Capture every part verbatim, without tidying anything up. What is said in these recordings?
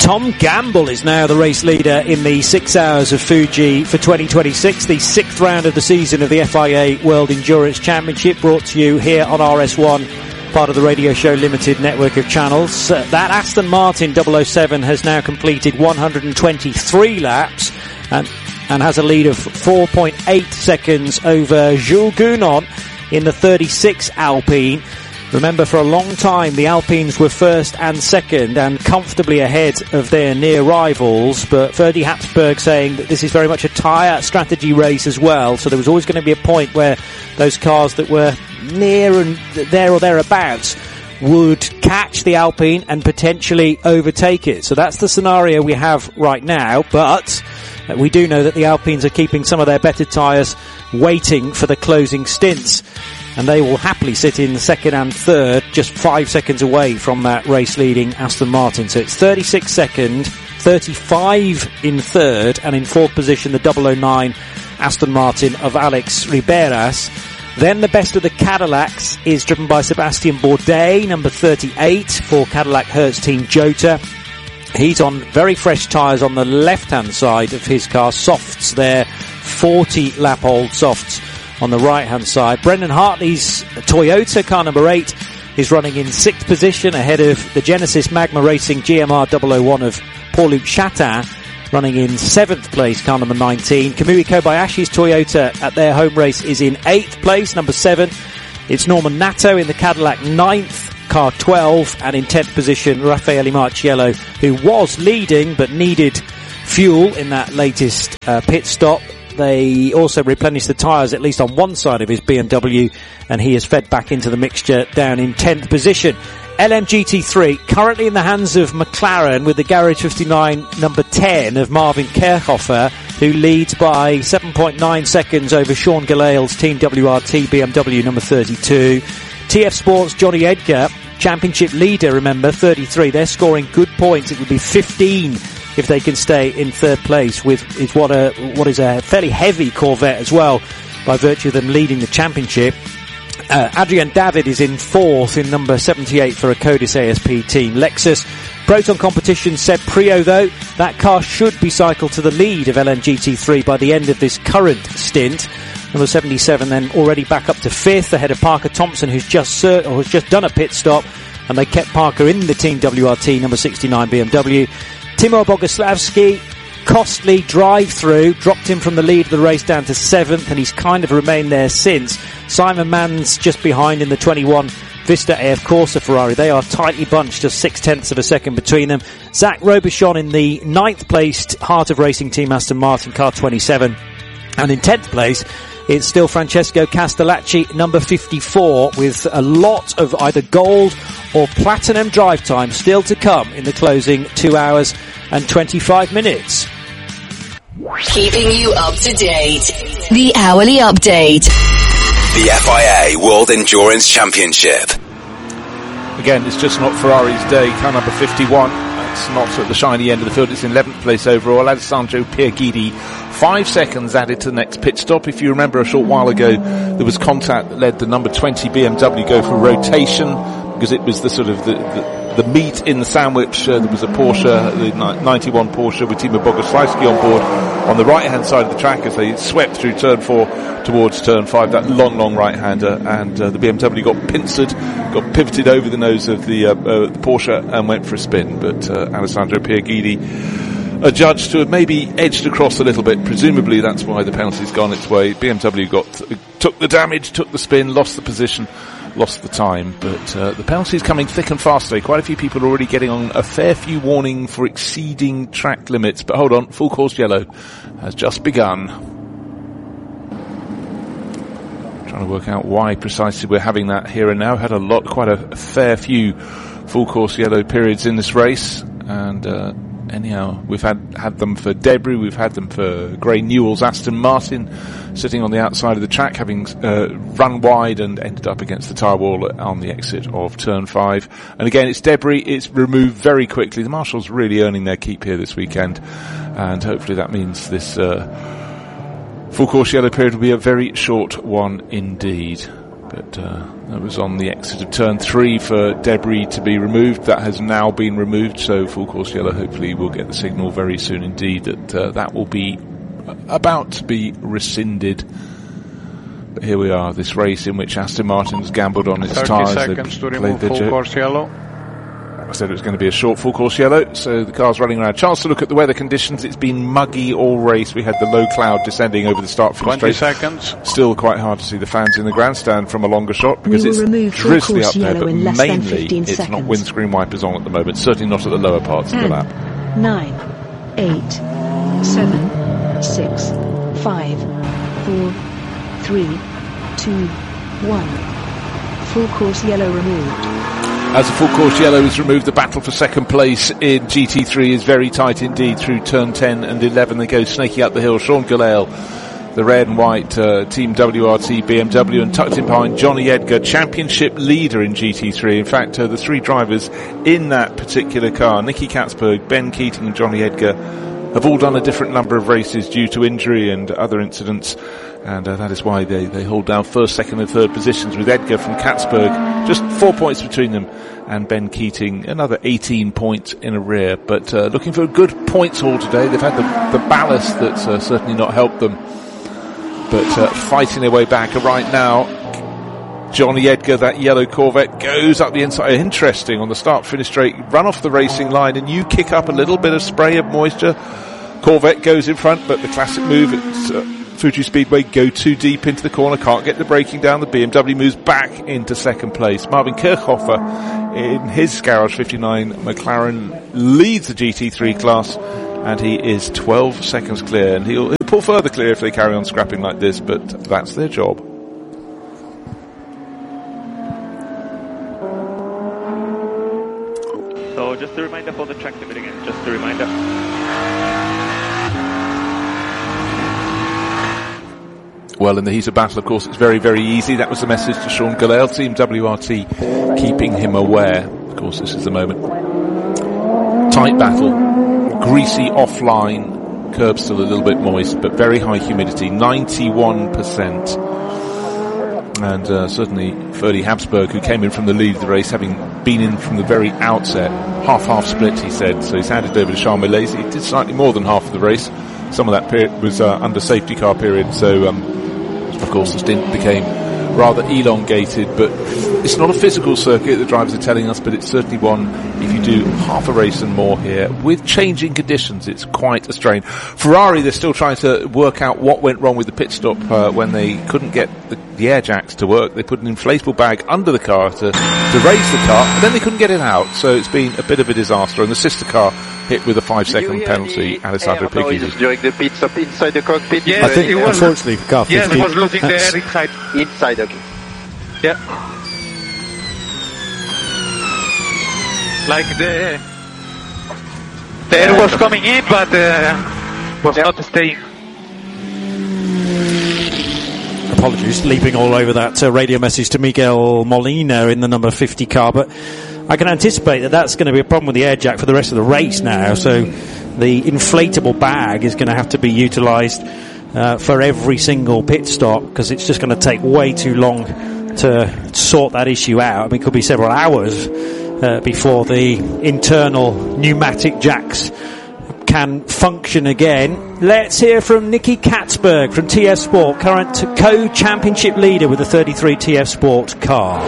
Tom Gamble is now the race leader in the six hours of Fuji for twenty twenty-six, the sixth round of the season of the F I A World Endurance Championship, brought to you here on R S one, part of the Radio Show Limited network of channels. Uh, that Aston Martin double oh seven has now completed one hundred twenty-three laps and, and has a lead of four point eight seconds over Jules Gounon in the thirty-six Alpine. Remember, for a long time, the Alpines were first and second and comfortably ahead of their near rivals, but Ferdy Habsburg saying that this is very much a tyre strategy race as well, so there was always going to be a point where those cars that were near and there or thereabouts would catch the Alpine and potentially overtake it. So that's the scenario we have right now, but we do know that the Alpines are keeping some of their better tyres waiting for the closing stints, and they will happily sit in second and third, just five seconds away from that race-leading Aston Martin. So it's thirty-six second, thirty-five in third, and in fourth position the double oh nine Aston Martin of Alex Riberas. Then the best of the Cadillacs is driven by Sebastian Bourdais, number thirty-eight for Cadillac Hertz Team Jota. He's on very fresh tyres on the left-hand side of his car, softs there, forty lap old softs on the right-hand side. Brendan Hartley's Toyota car number eight is running in sixth position ahead of the Genesis Magma Racing G M R double oh one of Paul-Luc Chatin, running in seventh place, car number nineteen. Kamui Kobayashi's Toyota at their home race is in eighth place, number seven. It's Norman Nato in the Cadillac ninth, car twelve, and in tenth position Raffaele Marciello, who was leading but needed fuel in that latest uh, pit stop. They also replenished the tyres at least on one side of his B M W, and he is fed back into the mixture down in tenth position. L M G T three currently in the hands of McLaren with the Garage fifty-nine number ten of Marvin Kerchhofer, who leads by seven point nine seconds over Sean Gallale's Team W R T B M W number thirty-two. T F Sports Johnny Edgar, championship leader, remember, thirty-three. They're scoring good points. It would be fifteen if they can stay in third place with is what a what is a fairly heavy Corvette as well, by virtue of them leading the championship. Uh, Adrian David is in fourth in number seventy-eight for a Codis A S P team. Lexus Proton Competition Seb Prio, though, that car should be cycled to the lead of L M G T three by the end of this current stint. Number seventy-seven then already back up to fifth ahead of Parker Thompson, who's just cert- or has just done a pit stop, and they kept Parker in the Team W R T number sixty-nine B M W. Timur Boguslavski, costly drive-through, dropped him from the lead of the race down to seventh, and he's kind of remained there since. Simon Mann's just behind in the twenty-one Vista A F Corsa Ferrari. They are tightly bunched, just six-tenths of a second between them. Zach Robichon in the ninth-placed Heart of Racing Team Aston Martin car twenty-seven. And in tenth place, it's still Francesco Castellacci, number fifty-four, with a lot of either gold or platinum drive time still to come in the closing two hours and twenty-five minutes. Keeping you up to date. The Hourly Update. The F I A World Endurance Championship. Again, it's just not Ferrari's day. Car number fifty-one. It's not at the shiny end of the field. It's in eleventh place overall. Alessandro Pierguidi, five seconds added to the next pit stop. If you remember, a short while ago, there was contact that led the number twenty B M W go for rotation, because it was the sort of the, the, the meat in the sandwich. Uh, there was a Porsche, the ninety-one Porsche with Timur Boguslavski on board on the right-hand side of the track as they swept through turn four towards turn five, that long, long right-hander, and uh, the B M W got pincered, got pivoted over the nose of the, uh, uh, the Porsche and went for a spin. But uh, Alessandro Pierguidi, adjudged to have maybe edged across a little bit. Presumably that's why the penalty's gone its way. B M W got took the damage, took the spin, lost the position, lost the time, but uh, the penalty's coming thick and fast today. Quite a few people are already getting on a fair few warning for exceeding track limits. But hold on, full course yellow has just begun. Trying to work out why precisely we're having that here and now. Had a lot, quite a, a fair few full course yellow periods in this race, and uh, anyhow, we've had, had them for Debris, we've had them for Gray Newell's Aston Martin, sitting on the outside of the track, having uh, run wide and ended up against the tyre wall on the exit of turn five. And again, it's Debris, it's removed very quickly. The marshals really earning their keep here this weekend, and hopefully that means this uh, full course yellow period will be a very short one indeed. But uh, That was on the exit of turn three for debris to be removed. That has now been removed, so full course yellow. Hopefully we'll get the signal very soon indeed that uh, that will be about to be rescinded. But here we are, this race in which Aston Martin's gambled on its tyres. thirty seconds to remove full jo- course yellow. I said it was going to be a short full course yellow, so the car's running around. Chance to look at the weather conditions. It's been muggy all race. We had the low cloud descending over the start finish straight. twenty seconds. Still quite hard to see the fans in the grandstand from a longer shot because it's drizzly up there, but mainly it's seconds. Not windscreen wipers on at the moment. Certainly not at the lower parts Ten, of the lap. Nine, eight, seven, six, five, four, three, two, one. Full course yellow removed. As the full course yellow is removed, the battle for second place in G T three is very tight indeed through turn ten and eleven. They go snaky up the hill. Sean Gillale, the red and white uh, Team W R T B M W, and tucked in behind Johnny Edgar, championship leader in G T three. In fact, uh, the three drivers in that particular car, Nicky Katzberg, Ben Keating and Johnny Edgar, have all done a different number of races due to injury and other incidents. And uh, that is why they, they hold down first, second and third positions, with Edgar from Katzberg just four points between them, and Ben Keating another eighteen points in a rear. But uh, looking for a good points haul today. They've had the, the ballast that's uh, certainly not helped them, but uh, fighting their way back. And right now, Johnny Edgar, that yellow Corvette, goes up the inside. Interesting, on the start-finish straight, run off the racing line and you kick up a little bit of spray of moisture. Corvette goes in front, but the classic move, it's uh, Fuji Speedway, go too deep into the corner, can't get the braking down. The B M W moves back into second place. Marvin Kirchhofer in his Garage fifty-nine McLaren leads the G T three class, and he is twelve seconds clear, and he'll, he'll pull further clear if they carry on scrapping like this, but that's their job. So just a reminder for the track limit again, just a reminder. Well, in the heat of battle, of course, it's very, very easy. That was the message to Sean Gillale, Team W R T, keeping him aware. Of course, this is the moment. Tight battle, greasy offline, curb still a little bit moist, but very high humidity, ninety-one percent. And uh, certainly Ferdy Habsburg, who came in from the lead of the race, having been in from the very outset, half-half split, he said. So he's handed over to Charles Milesi. He did slightly more than half of the race. Some of that period was uh, under safety car period, so um, of course the stint became rather elongated, but it's not a physical circuit, the drivers are telling us, but it's certainly one, if you do half a race and more here, with changing conditions, it's quite a strain. Ferrari, they're still trying to work out what went wrong with the pit stop uh, when they couldn't get the, the air jacks to work. They put an inflatable bag under the car to, to raise the car, and then they couldn't get it out, so it's been a bit of a disaster, and the sister car hit with a five-second penalty, Alessandro Piquet. During the pit stop inside the cockpit? Yeah, I think, unfortunately, for car yeah, fifty. it was losing the air inside. Inside, okay. Yeah. Like the, the air was coming in, but uh, was yeah. not staying. Apologies, leaping all over that uh, radio message to Miguel Molina in the number fifty car, but I can anticipate that that's going to be a problem with the air jack for the rest of the race now, so the inflatable bag is going to have to be utilised uh, for every single pit stop, because it's just going to take way too long to sort that issue out. I mean, it could be several hours uh, before the internal pneumatic jacks can function again. Let's hear from Nicky Katzberg from T F Sport, current co-championship leader with the thirty-three T F Sport car.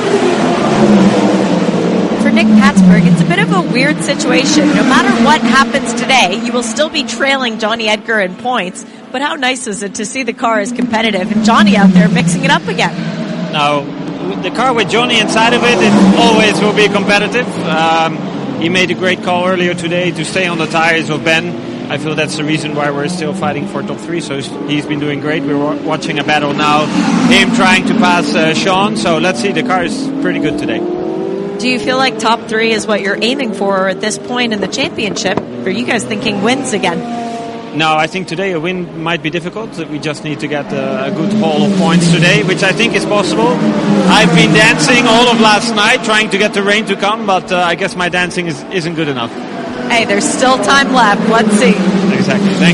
For Nick Katzberg, it's a bit of a weird situation. No matter what happens today, you will still be trailing Johnny Edgar in points, but how nice is it to see the car is competitive and Johnny out there mixing it up again? Now, the car with Johnny inside of it, it always will be competitive. Um, he made a great call earlier today to stay on the tires of Ben. I feel that's the reason why we're still fighting for top three, so he's been doing great. We're watching a battle now, him trying to pass uh, Sean, so let's see, the car is pretty good today. Do you feel like top three is what you're aiming for at this point in the championship? Or are you guys thinking wins again? No, I think today a win might be difficult. We just need to get a, a good haul of points today, which I think is possible. I've been dancing all of last night trying to get the rain to come, but uh, I guess my dancing is, isn't good enough. Hey, there's still time left. Let's see. Exactly. Thank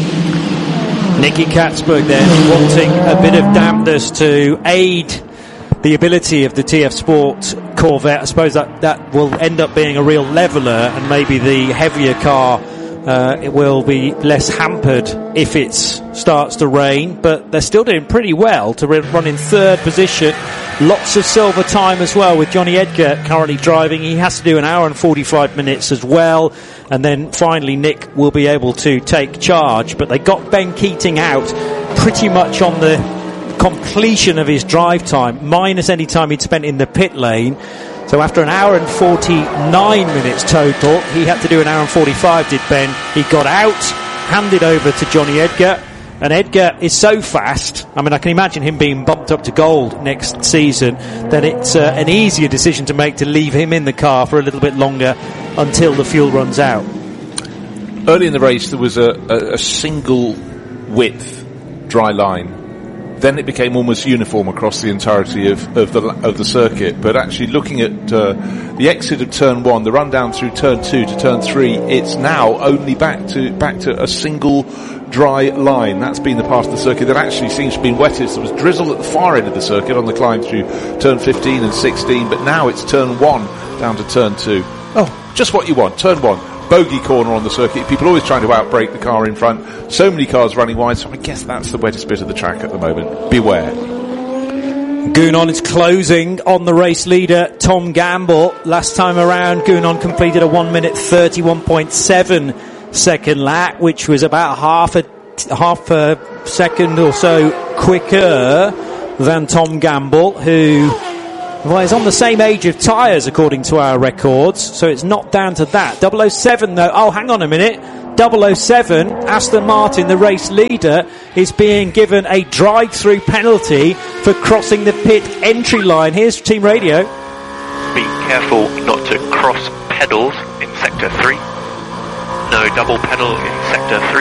you. Nicky Katzberg then wanting a bit of dampness to aid the ability of the T F Sport Corvette. I suppose that, that will end up being a real leveller, and maybe the heavier car uh, it will be less hampered if it starts to rain, but they're still doing pretty well to run in third position. Lots of silver time as well, with Johnny Edgar currently driving. He has to do an hour and forty-five minutes as well, and then finally Nick will be able to take charge. But they got Ben Keating out pretty much on the completion of his drive time, minus any time he'd spent in the pit lane. So after an hour and forty-nine minutes total, he had to do an hour and forty-five, did Ben. He got out, handed over to Johnny Edgar, and Edgar is so fast, I mean, I can imagine him being bumped up to gold next season, that it's uh, an easier decision to make to leave him in the car for a little bit longer until the fuel runs out. Early in the race, there was a, a, a single width dry line. Then it became almost uniform across the entirety of, of the of the circuit. But actually, looking at uh, the exit of turn one, the run down through turn two to turn three, it's now only back to back to a single dry line. That's been the part of the circuit that actually seems to be wettest. There was drizzle at the far end of the circuit on the climb through turn fifteen and sixteen, but now it's turn one down to turn two. Oh, just what you want. Turn one. Bogey corner on the circuit. People always trying to outbrake the car in front. So many cars running wide, so I guess that's the wettest bit of the track at the moment. Beware. Gounon is closing on the race leader, Tom Gamble. Last time around, Gounon completed a one minute thirty-one point seven second lap, which was about half a, half a second or so quicker than Tom Gamble, who... well, he's on the same age of tyres according to our records, so it's not down to that. double oh seven though, oh hang on a minute, double oh seven, Aston Martin, the race leader, is being given a drive-through penalty for crossing the pit entry line. Here's Team Radio. Be careful not to cross pedals in sector three. No double pedal in sector three.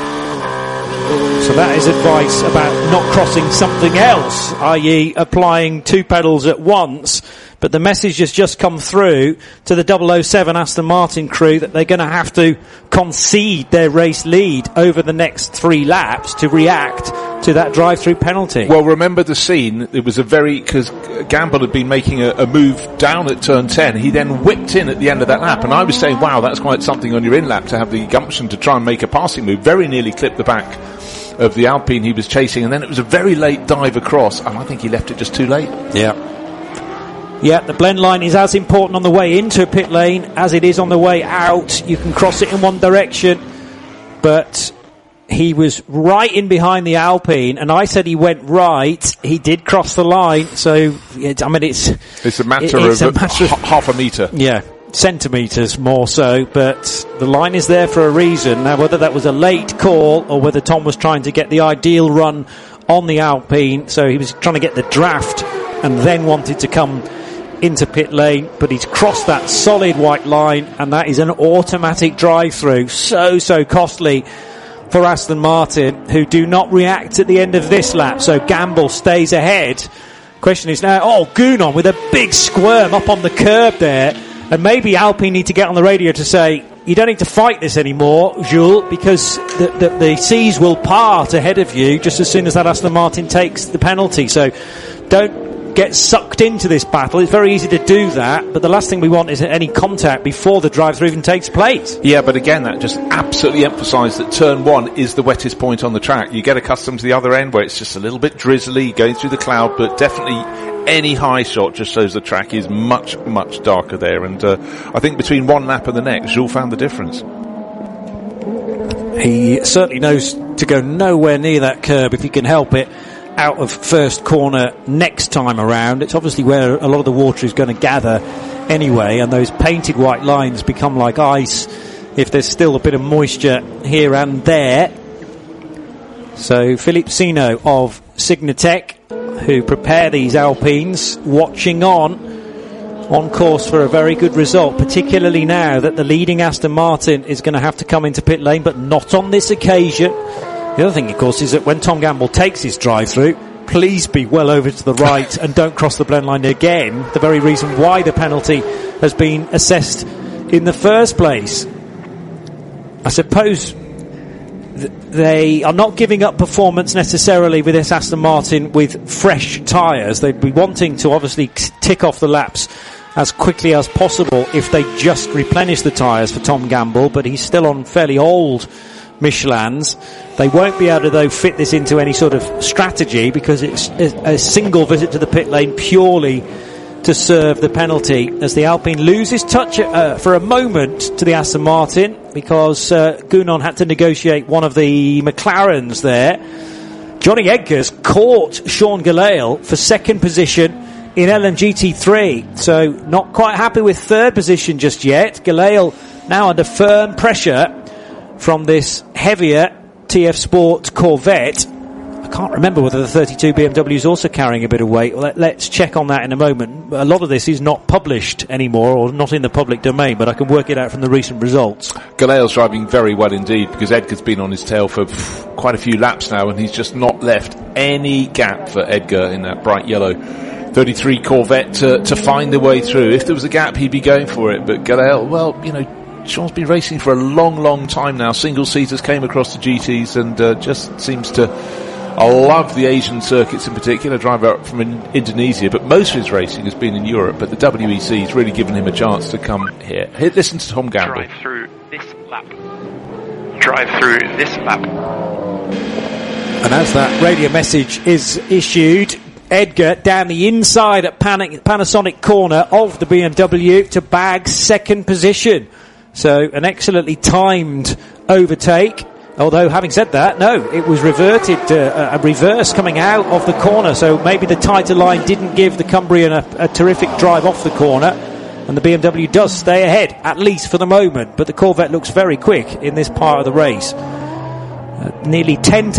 So that is advice about not crossing something else, that is applying two pedals at once. But the message has just come through to the double oh seven Aston Martin crew that they're going to have to concede their race lead over the next three laps to react to that drive-through penalty. Well, remember the scene. It was a very... because Gamble had been making a, a move down at turn ten. He then whipped in at the end of that lap. And I was saying, wow, that's quite something on your in-lap to have the gumption to try and make a passing move. Very nearly clipped the back of the Alpine he was chasing. And then it was a very late dive across. And I think he left it just too late. Yeah. Yeah, the blend line is as important on the way into a pit lane as it is on the way out. You can cross it in one direction, but he was right in behind the Alpine, and I said he went right. He did cross the line, so it, I mean it's it's a matter it, it's of a matter h- half a metre. Yeah, centimetres more so, but the line is there for a reason. Now, whether that was a late call or whether Tom was trying to get the ideal run on the Alpine, so he was trying to get the draft and then wanted to come into pit lane, but he's crossed that solid white line, and that is an automatic drive-through. So, so costly for Aston Martin, who do not react at the end of this lap. So Gamble stays ahead. Question is now, oh, Gounon with a big squirm up on the curb there, and maybe Alpine need to get on the radio to say, you don't need to fight this anymore, Jules, because the, the, the seas will part ahead of you just as soon as that Aston Martin takes the penalty. So don't get sucked into this battle. It's very easy to do that, but the last thing we want is any contact before the drive-through even takes place. Yeah, but again, that just absolutely emphasised that turn one is the wettest point on the track. You get accustomed to the other end where it's just a little bit drizzly, going through the cloud, but definitely any high shot just shows the track is much, much darker there. And uh, I think between one lap and the next, Jules found the difference. He certainly knows to go nowhere near that curb if he can help it, out of first corner next time around. It's obviously where a lot of the water is going to gather anyway, and those painted white lines become like ice if there's still a bit of moisture here and there. So Philippe Sino of Signatech, who prepare these Alpines, watching on on course for a very good result, particularly now that the leading Aston Martin is going to have to come into pit lane, but not on this occasion. The other thing, of course, is that when Tom Gamble takes his drive-through, please be well over to the right and don't cross the blend line again. The very reason why the penalty has been assessed in the first place. I suppose they are not giving up performance necessarily with this Aston Martin with fresh tyres. They'd be wanting to obviously tick off the laps as quickly as possible if they just replenish the tyres for Tom Gamble, but he's still on fairly old Michelins. They won't be able to, though, fit this into any sort of strategy because it's a single visit to the pit lane purely to serve the penalty as the Alpine loses touch uh, for a moment to the Aston Martin because uh, Gounon had to negotiate one of the McLarens there. Johnny Edgar's caught Sean Gelael for second position in L M G T three, so not quite happy with third position just yet. Gelael now under firm pressure from this heavier T F Sport Corvette. I can't remember whether the thirty-two B M W is also carrying a bit of weight. Let, let's check on that in a moment. A lot of this is not published anymore or not in the public domain, but I can work it out from the recent results. Galael's driving very well indeed because Edgar's been on his tail for pff, quite a few laps now and he's just not left any gap for Edgar in that bright yellow thirty-three Corvette to, to find the way through. If there was a gap, he'd be going for it, but Gelael, well, you know, Sean's been racing for a long, long time now. Single-seaters came across the G Ts and uh, just seems to... I love the Asian circuits in particular, driver from in Indonesia, but most of his racing has been in Europe, but the W E C has really given him a chance to come here. here listen to Tom Gamble. Drive through this lap. Drive through this lap. And as that radio message is issued, Edgar down the inside at Panasonic corner of the B M W to bag second position. So an excellently timed overtake. Although, having said that, no, it was reverted, uh, a reverse coming out of the corner, so maybe the tighter line didn't give the Cumbrian a, a terrific drive off the corner, and the B M W does stay ahead, at least for the moment, but the Corvette looks very quick in this part of the race. Uh, nearly ten